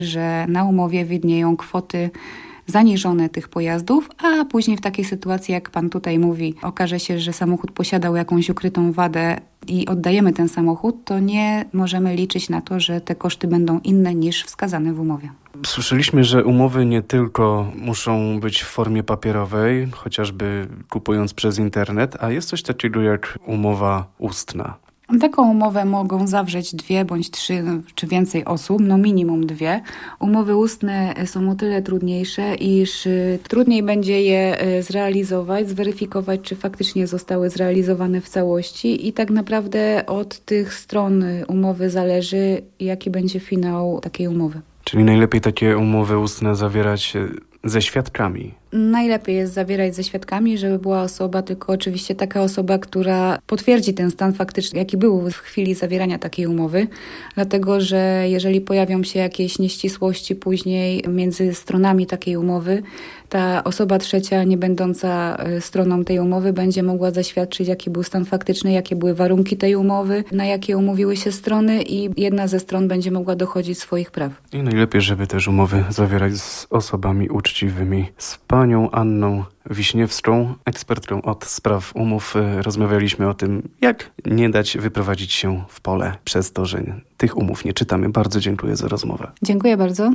że na umowie widnieją kwoty zaniżone tych pojazdów, a później w takiej sytuacji, jak pan tutaj mówi, okaże się, że samochód posiadał jakąś ukrytą wadę i oddajemy ten samochód, to nie możemy liczyć na to, że te koszty będą inne niż wskazane w umowie. Słyszeliśmy, że umowy nie tylko muszą być w formie papierowej, chociażby kupując przez internet, a jest coś takiego jak umowa ustna. Taką umowę mogą zawrzeć 2 bądź 3 czy więcej osób, minimum 2. Umowy ustne są o tyle trudniejsze, iż trudniej będzie je zrealizować, zweryfikować, czy faktycznie zostały zrealizowane w całości i tak naprawdę od tych stron umowy zależy, jaki będzie finał takiej umowy. Czyli najlepiej takie umowy ustne zawierać ze świadkami. Najlepiej jest zawierać ze świadkami, żeby była osoba, tylko oczywiście taka osoba, która potwierdzi ten stan faktyczny, jaki był w chwili zawierania takiej umowy, dlatego że jeżeli pojawią się jakieś nieścisłości później między stronami takiej umowy, ta osoba trzecia, nie będąca stroną tej umowy, będzie mogła zaświadczyć, jaki był stan faktyczny, jakie były warunki tej umowy, na jakie umówiły się strony i jedna ze stron będzie mogła dochodzić swoich praw. I najlepiej, żeby też umowy zawierać z osobami uczciwymi. Z panią Anną Wiśniewską, ekspertką od spraw umów, rozmawialiśmy o tym, jak nie dać wyprowadzić się w pole przez to, że tych umów nie czytamy. Bardzo dziękuję za rozmowę. Dziękuję bardzo.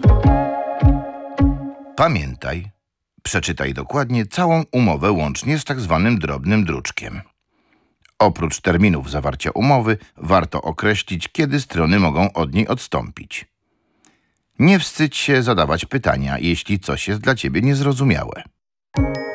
Pamiętaj, przeczytaj dokładnie całą umowę łącznie z tak zwanym drobnym druczkiem. Oprócz terminów zawarcia umowy, warto określić, kiedy strony mogą od niej odstąpić. Nie wstydź się zadawać pytania, jeśli coś jest dla ciebie niezrozumiałe.